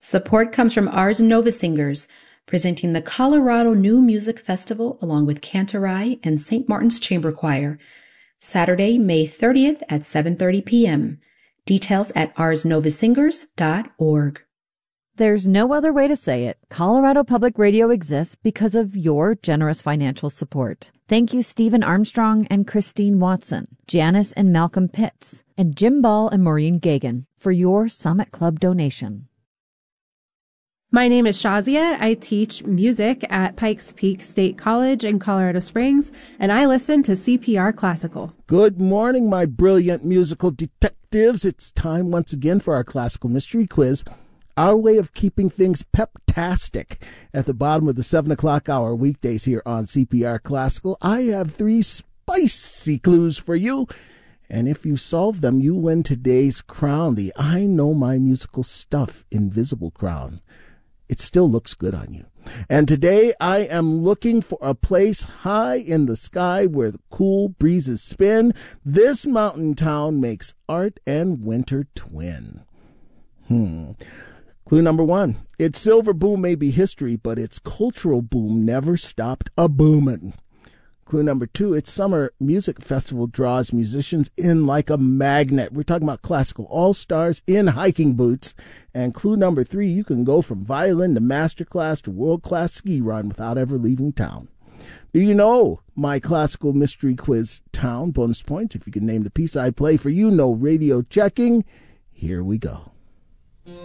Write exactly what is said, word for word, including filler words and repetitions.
Support comes from Ars Nova Singers, presenting the Colorado New Music Festival along with Cantorai and Saint Martin's Chamber Choir, Saturday, May thirtieth at seven thirty p.m. Details at ars nova singers dot org. There's no other way to say it. Colorado Public Radio exists because of your generous financial support. Thank you, Stephen Armstrong and Christine Watson, Janice and Malcolm Pitts, and Jim Ball and Maureen Gagan for your Summit Club donation. My name is Shazia. I teach music at Pikes Peak State College in Colorado Springs, and I listen to C P R Classical. Good morning, my brilliant musical detectives. It's time once again for our classical mystery quiz. Our way of keeping things pep-tastic at the bottom of the seven o'clock hour weekdays here on C P R Classical. I have three spicy clues for you, and if you solve them, you win today's crown, the I Know My Musical Stuff Invisible Crown. It still looks good on you. And today I am looking for a place high in the sky where the cool breezes spin. This mountain town makes art and winter twin. Hmm. Clue number one. Its silver boom may be history, but its cultural boom never stopped a-boomin'. Clue number two. Its summer music festival draws musicians in like a magnet. We're talking about classical all-stars in hiking boots. And clue number three. You can go from violin to masterclass to world-class ski run without ever leaving town. Do you know my classical mystery quiz town? Bonus points if you can name the piece I play for you. No radio checking. Here we go.